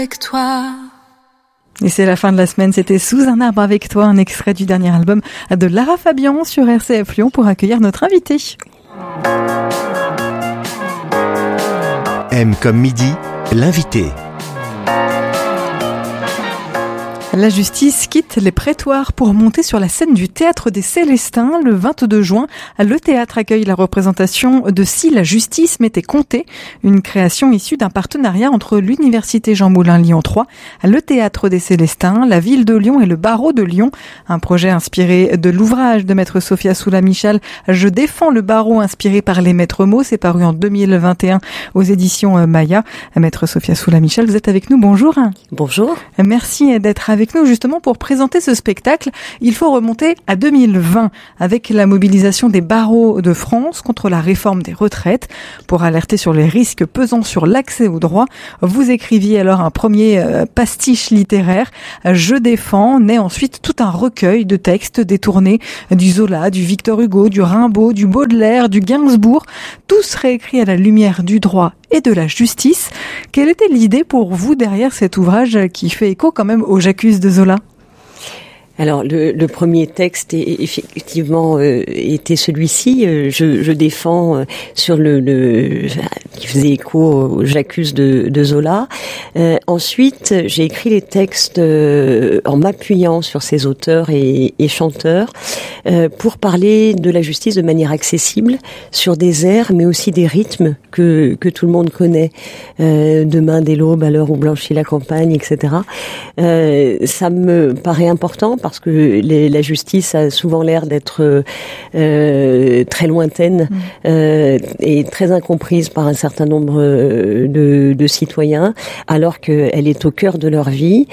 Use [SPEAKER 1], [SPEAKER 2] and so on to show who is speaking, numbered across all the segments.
[SPEAKER 1] Avec toi.
[SPEAKER 2] Et c'est la fin de la semaine, c'était Sous un arbre avec toi, un extrait du dernier album de Lara Fabian sur RCF Lyon pour accueillir notre invité.
[SPEAKER 3] M comme midi, l'invité.
[SPEAKER 2] La justice quitte les prétoires pour monter sur la scène du Théâtre des Célestins. Le 22 juin, le théâtre accueille la représentation de Si la justice m'était comptée, une création issue d'un partenariat entre l'Université Jean Moulin Lyon 3, le Théâtre des Célestins, la ville de Lyon et le barreau de Lyon. Un projet inspiré de l'ouvrage de maître Sophia Soula-Michel, Je défends le barreau, inspiré par les maîtres mots. C'est paru en 2021 aux éditions Maya. Maître Sophia Soula-Michel, vous êtes avec nous. Bonjour.
[SPEAKER 4] Bonjour.
[SPEAKER 2] Merci d'être avec nous justement pour présenter ce spectacle. Il faut remonter à 2020 avec la mobilisation des barreaux de France contre la réforme des retraites. Pour alerter sur les risques pesant sur l'accès aux droits, vous écriviez alors un premier pastiche littéraire, Je défends, naît ensuite tout un recueil de textes détournés du Zola, du Victor Hugo, du Rimbaud, du Baudelaire, du Gainsbourg, tous réécrits à la lumière du droit et de la justice. Quelle était l'idée pour vous derrière cet ouvrage qui fait écho quand même aux J'accuse de Zola ?
[SPEAKER 4] Alors le premier texte effectivement était celui-ci. Je défends sur le qui faisait écho au J'accuse de Zola. Ensuite, j'ai écrit les textes en m'appuyant sur ces auteurs et chanteurs pour parler de la justice de manière accessible sur des airs, mais aussi des rythmes que tout le monde connaît. Demain dès l'aube, à l'heure où blanchit la campagne, etc. Ça me paraît important parce que la justice a souvent l'air d'être très lointaine et très incomprise par un certain nombre de citoyens, alors qu'elle est au cœur de leur vie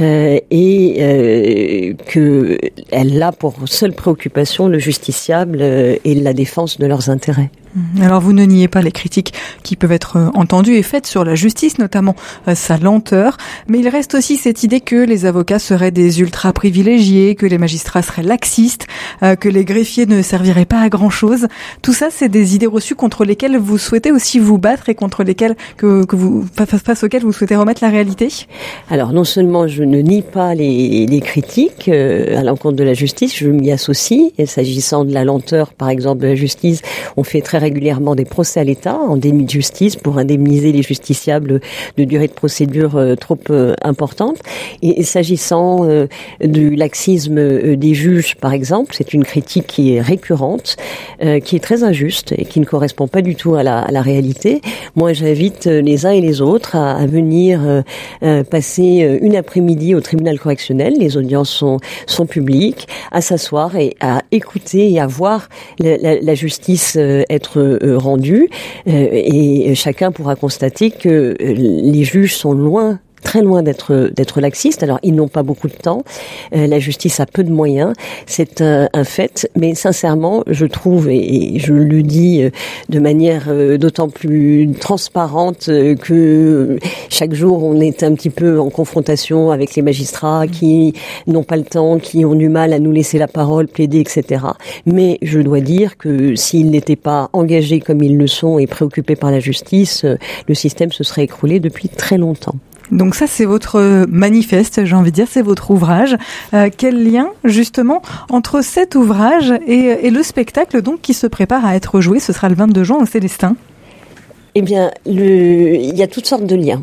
[SPEAKER 4] et qu'elle a pour seule préoccupation le justiciable et la défense de leurs intérêts.
[SPEAKER 2] Alors vous ne niez pas les critiques qui peuvent être entendues et faites sur la justice, notamment sa lenteur, mais il reste aussi cette idée que les avocats seraient des ultra privilégiés, que les magistrats seraient laxistes, que les greffiers ne serviraient pas à grand chose. Tout ça, c'est des idées reçues contre lesquelles vous souhaitez aussi vous battre et contre lesquelles face auxquelles vous souhaitez remettre la réalité.
[SPEAKER 4] Alors non seulement je ne nie pas les critiques à l'encontre de la justice, je m'y associe. Et s'agissant de la lenteur, par exemple, de la justice, on fait très régulièrement des procès à l'État en déni de justice pour indemniser les justiciables de durée de procédure trop importante. Et s'agissant du laxisme des juges, par exemple, c'est une critique qui est récurrente, qui est très injuste et qui ne correspond pas du tout à la réalité. Moi, j'invite les uns et les autres à venir passer une après-midi au tribunal correctionnel. Les audiences sont publiques, à s'asseoir et à écouter et à voir la justice être rendue, et chacun pourra constater que les juges sont très loin d'être laxistes. Alors, ils n'ont pas beaucoup de temps. La justice a peu de moyens. C'est un fait. Mais sincèrement, je trouve, et je le dis de manière d'autant plus transparente que chaque jour, on est un petit peu en confrontation avec les magistrats qui n'ont pas le temps, qui ont du mal à nous laisser la parole, plaider, etc. Mais je dois dire que s'ils n'étaient pas engagés comme ils le sont et préoccupés par la justice, le système se serait écroulé depuis très longtemps.
[SPEAKER 2] Donc ça, c'est votre manifeste, j'ai envie de dire, c'est votre ouvrage. Quel lien, justement, entre cet ouvrage et le spectacle donc qui se prépare à être joué? Ce sera le 22 juin au Célestin.
[SPEAKER 4] Eh bien, il y a toutes sortes de liens.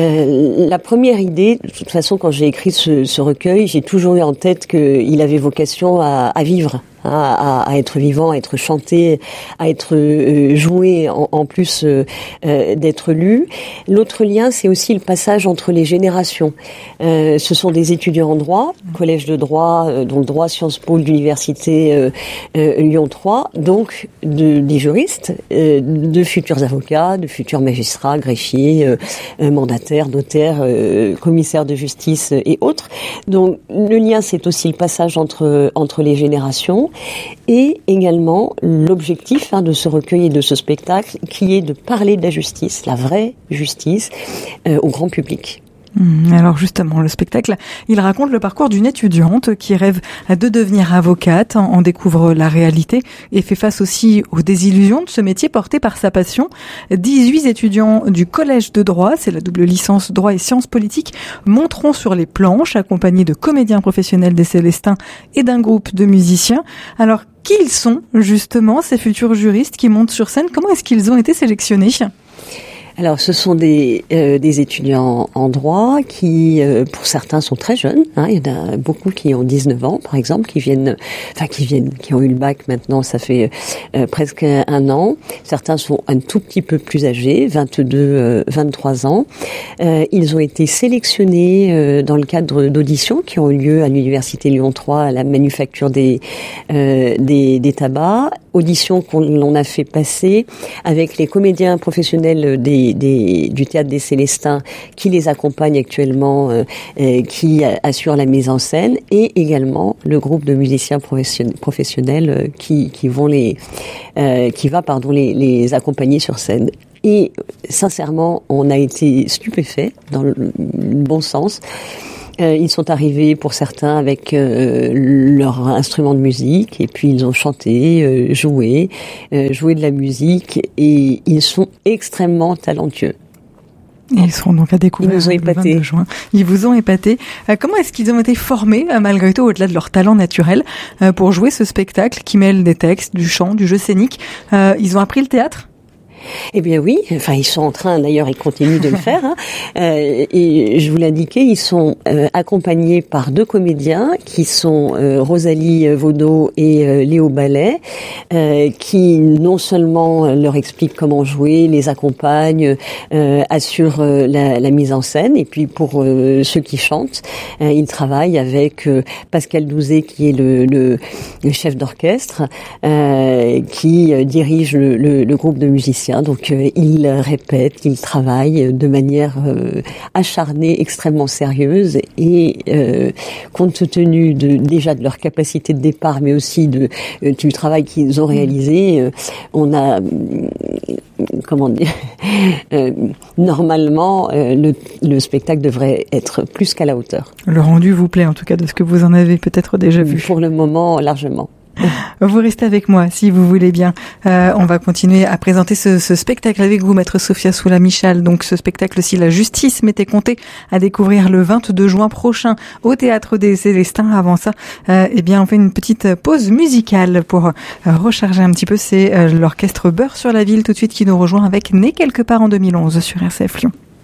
[SPEAKER 4] La première idée, de toute façon, quand j'ai écrit ce recueil, j'ai toujours eu en tête qu'il avait vocation à vivre. À être vivant, à être chanté, à être joué, en plus d'être lu. L'autre lien, c'est aussi le passage entre les générations. Ce sont des étudiants en droit, collège de droit, donc droit Sciences Po de l'université Lyon 3, donc des juristes, de futurs avocats, de futurs magistrats, greffiers, mandataires, notaires, commissaires de justice et autres. Donc le lien, c'est aussi le passage entre les générations. Et également l'objectif de ce recueil et de ce spectacle qui est de parler de la justice, la vraie justice, au grand public.
[SPEAKER 2] Alors justement, le spectacle, il raconte le parcours d'une étudiante qui rêve de devenir avocate, en découvre la réalité et fait face aussi aux désillusions de ce métier porté par sa passion. 18 étudiants du collège de droit, c'est la double licence droit et sciences politiques, monteront sur les planches accompagnés de comédiens professionnels des Célestins et d'un groupe de musiciens. Alors, qui ils sont justement ces futurs juristes qui montent sur scène? Comment est-ce qu'ils ont été sélectionnés?
[SPEAKER 4] Alors, ce sont des étudiants en droit qui, pour certains, sont très jeunes. Il y en a beaucoup qui ont 19 ans, par exemple, qui ont eu le bac maintenant, ça fait presque un an. Certains sont un tout petit peu plus âgés, 22, 23 ans. Ils ont été sélectionnés dans le cadre d'auditions qui ont eu lieu à l'Université Lyon 3 à la manufacture des tabacs. Auditions qu'on a fait passer avec les comédiens professionnels du théâtre des Célestins qui les accompagnent actuellement, qui assurent la mise en scène, et également le groupe de musiciens professionnels qui va les accompagner sur scène. Et sincèrement, on a été stupéfaits dans le bon sens. Ils sont arrivés pour certains avec leur instrument de musique, et puis ils ont chanté, joué de la musique, et ils sont extrêmement talentueux.
[SPEAKER 2] Et ils seront donc à découvrir le 22 juin. Ils vous ont épaté. Comment est-ce qu'ils ont été formés, malgré tout, au-delà de leur talent naturel, pour jouer ce spectacle qui mêle des textes, du chant, du jeu scénique? Ils ont appris le théâtre?
[SPEAKER 4] Eh bien oui, enfin ils sont en train, d'ailleurs ils continuent de le faire, et je vous l'indiquais, ils sont accompagnés par 2 comédiens qui sont Rosalie Vaudot et Léo Ballet, qui non seulement leur expliquent comment jouer, les accompagnent, assurent la mise en scène, et puis pour ceux qui chantent, ils travaillent avec Pascal Douzet qui est le chef d'orchestre, qui dirige le groupe de musiciens. Donc ils répètent, ils travaillent de manière acharnée, extrêmement sérieuse, et compte tenu déjà de leur capacité de départ, mais aussi du travail qu'ils ont réalisé, on a normalement le spectacle devrait être plus qu'à la hauteur.
[SPEAKER 2] Le rendu vous plaît en tout cas de ce que vous en avez peut-être déjà vu?
[SPEAKER 4] Pour le moment, largement.
[SPEAKER 2] Vous restez avec moi, si vous voulez bien. On va continuer à présenter ce spectacle avec vous, Maître Sophia Soula-Michal. Donc, ce spectacle, si la justice m'était comptée, à découvrir le 22 juin prochain au Théâtre des Célestins. Avant ça, on fait une petite pause musicale pour recharger un petit peu. C'est l'orchestre Beurre sur la ville, tout de suite, qui nous rejoint avec Né quelque part en 2011 sur RCF Lyon.